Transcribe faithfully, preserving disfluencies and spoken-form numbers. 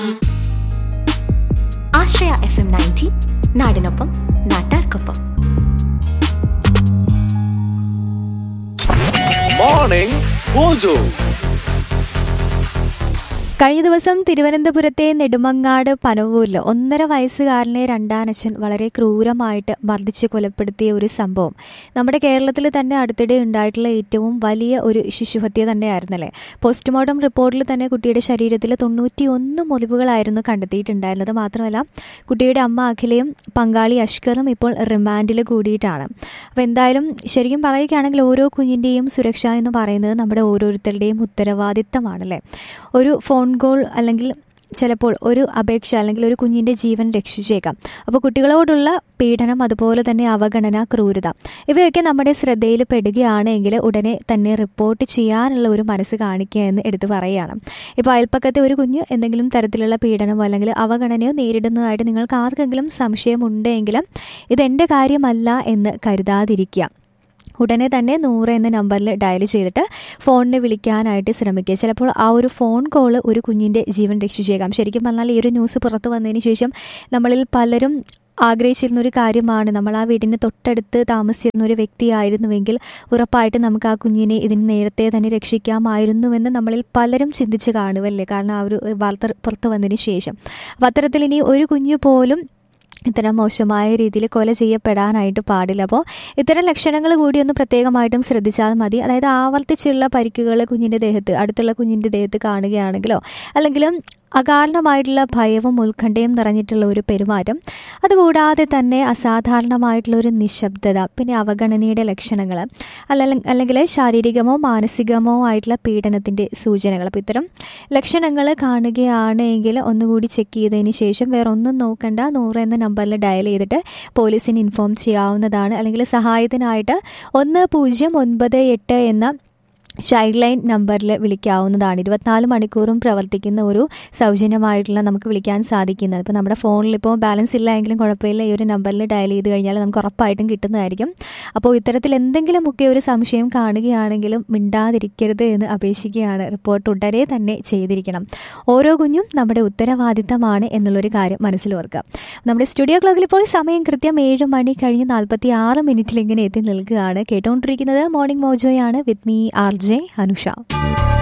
ആശ്രയ F M ninety, നാടിനൊപ്പം നാട്ടാർക്കൊപ്പം. Morning mojo. കഴിഞ്ഞ ദിവസം തിരുവനന്തപുരത്തെ നെടുമങ്ങാട് പനവൂരിൽ ഒന്നര വയസ്സുകാരനെ രണ്ടാനച്ഛൻ വളരെ ക്രൂരമായിട്ട് മർദ്ദിച്ച് കൊലപ്പെടുത്തിയ ഒരു സംഭവം നമ്മുടെ കേരളത്തിൽ തന്നെ അടുത്തിടെ ഉണ്ടായിട്ടുള്ള ഏറ്റവും വലിയ ഒരു ശിശുഹത്യ തന്നെയായിരുന്നല്ലേ. പോസ്റ്റ്മോർട്ടം റിപ്പോർട്ടിൽ തന്നെ കുട്ടിയുടെ ശരീരത്തിൽ തൊണ്ണൂറ്റി ഒന്ന് മുറിവുകളായിരുന്നു കണ്ടെത്തിയിട്ടുണ്ടായിരുന്നത്. മാത്രമല്ല കുട്ടിയുടെ അമ്മ അഖിലയും പങ്കാളി അഷ്കറും ഇപ്പോൾ റിമാൻഡിൽ കൂടിയിട്ടാണ്. അപ്പോൾ എന്തായാലും ശരിക്കും പറയുകയാണെങ്കിൽ ഓരോ കുഞ്ഞിൻ്റെയും സുരക്ഷ എന്ന് പറയുന്നത് നമ്മുടെ ഓരോരുത്തരുടെയും ഉത്തരവാദിത്തമാണല്ലേ. ഒരു ഫോൺ കോൾ അല്ലെങ്കിൽ ചിലപ്പോൾ ഒരു അപേക്ഷ അല്ലെങ്കിൽ ഒരു കുഞ്ഞിൻ്റെ ജീവൻ രക്ഷിച്ചേക്കാം. അപ്പോൾ കുട്ടികളോടുള്ള പീഡനം, അതുപോലെ തന്നെ അവഗണന, ക്രൂരത ഇവയൊക്കെ നമ്മുടെ ശ്രദ്ധയിൽ പെടുകയാണെങ്കിൽ ഉടനെ തന്നെ റിപ്പോർട്ട് ചെയ്യാനുള്ള ഒരു മനസ്സ് കാണിക്കുക എന്ന് എടുത്തു പറയുകയാണ്. ഇപ്പോൾ അയൽപ്പക്കത്തെ ഒരു കുഞ്ഞ് എന്തെങ്കിലും തരത്തിലുള്ള പീഡനമോ അല്ലെങ്കിൽ അവഗണനയോ നേരിടുന്നതായിട്ട് നിങ്ങൾക്ക് ആർക്കെങ്കിലും സംശയമുണ്ടെങ്കിൽ ഇതെൻ്റെ കാര്യമല്ല എന്ന് കരുതാതിരിക്കുക. ഉടനെ തന്നെ നൂറ് എന്ന നമ്പറിൽ ഡയൽ ചെയ്തിട്ട് ഫോണിന് വിളിക്കാനായിട്ട് ശ്രമിക്കുക. ചിലപ്പോൾ ആ ഒരു ഫോൺ കോൾ ഒരു കുഞ്ഞിൻ്റെ ജീവൻ രക്ഷിച്ചേക്കാം. ശരിക്കും പറഞ്ഞാൽ ഈ ഒരു ന്യൂസ് പുറത്തു വന്നതിന് ശേഷം നമ്മളിൽ പലരും ആഗ്രഹിച്ചിരുന്നൊരു കാര്യമാണ്, നമ്മൾ ആ വീടിന് തൊട്ടടുത്ത് താമസിച്ചിരുന്ന ഒരു വ്യക്തിയായിരുന്നുവെങ്കിൽ ഉറപ്പായിട്ട് നമുക്ക് ആ കുഞ്ഞിനെ ഇതിന് നേരത്തെ തന്നെ രക്ഷിക്കാമായിരുന്നുവെന്ന് നമ്മളിൽ പലരും ചിന്തിച്ച് കാണുമല്ലേ. കാരണം ആ ഒരു വാർത്ത പുറത്തു വന്നതിന് ശേഷം അപ്പം അത്തരത്തിൽ ഇനി ഒരു കുഞ്ഞു പോലും ഇത്തരം മോശമായ രീതിയിൽ കൊല ചെയ്യപ്പെടാനായിട്ട് പാടില്ല. അപ്പോൾ ഇത്തരം ലക്ഷണങ്ങൾ കൂടി ഒന്ന് പ്രത്യേകമായിട്ടും ശ്രദ്ധിച്ചാൽ മതി. അതായത് ആവർത്തിച്ചുള്ള പരിക്കുകൾ കുഞ്ഞിൻ്റെ ദേഹത്ത്, അടുത്തുള്ള കുഞ്ഞിൻ്റെ ദേഹത്ത് കാണുകയാണെങ്കിലോ അല്ലെങ്കിൽ അകാരണമായിട്ടുള്ള ഭയവും ഉത്കണ്ഠയും നിറഞ്ഞിട്ടുള്ള ഒരു പെരുമാറ്റം, അതുകൂടാതെ തന്നെ അസാധാരണമായിട്ടുള്ള ഒരു നിശബ്ദത, പിന്നെ അവഗണനയുടെ ലക്ഷണങ്ങൾ, അല്ല അല്ലെങ്കിൽ ശാരീരികമോ മാനസികമോ ആയിട്ടുള്ള പീഡനത്തിൻ്റെ സൂചനകൾ. അപ്പോൾ ഇത്തരം ലക്ഷണങ്ങൾ കാണുകയാണെങ്കിൽ ഒന്നുകൂടി ചെക്ക് ചെയ്തതിന് ശേഷം വേറെ ഒന്നും നോക്കണ്ട, നൂറ് എന്ന നമ്പറിൽ ഡയൽ ചെയ്തിട്ട് പോലീസിന് ഇൻഫോം ചെയ്യാവുന്നതാണ്. അല്ലെങ്കിൽ സഹായത്തിനായിട്ട് ഒന്ന് പൂജ്യം ഒൻപത് എട്ട് എന്ന ചൈൽഡ് ലൈൻ നമ്പറിൽ വിളിക്കാവുന്നതാണ്. ഇരുപത്തിനാല് മണിക്കൂറും പ്രവർത്തിക്കുന്ന ഒരു സൗജന്യമായിട്ടുള്ള നമുക്ക് വിളിക്കാൻ സാധിക്കുന്നത്. ഇപ്പോൾ നമ്മുടെ ഫോണിൽ ഇപ്പോൾ ബാലൻസ് ഇല്ല എങ്കിലും കുഴപ്പമില്ല, ഈ ഒരു നമ്പറിൽ ഡയൽ ചെയ്ത് കഴിഞ്ഞാൽ നമുക്ക് ഉറപ്പായിട്ടും കിട്ടുന്നതായിരിക്കും. അപ്പോൾ ഇത്തരത്തിൽ എന്തെങ്കിലുമൊക്കെ ഒരു സംശയം കാണുകയാണെങ്കിലും മിണ്ടാതിരിക്കരുത് എന്ന് അപേക്ഷിക്കുകയാണ്. റിപ്പോർട്ട് ഉടനെ തന്നെ ചെയ്തിരിക്കണം. ഓരോ കുഞ്ഞും നമ്മുടെ ഉത്തരവാദിത്തമാണ് എന്നുള്ളൊരു കാര്യം മനസ്സിൽ ഓർക്കുക. നമ്മുടെ സ്റ്റുഡിയോ ക്ലോക്കിൽ ഇപ്പോൾ സമയം കൃത്യം ഏഴ് മണി കഴിഞ്ഞ് നാൽപ്പത്തി ആറ് മിനിറ്റിൽ ഇങ്ങനെ എത്തി നിൽക്കുകയാണ്. കേട്ടുകൊണ്ടിരിക്കുന്നത് morning മോജോയാണ് with me R J Anusha.